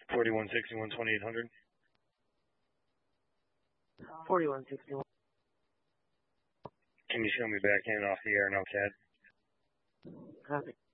4161 2800. 4161. Can you show me back in off the air, no CAD? Copy.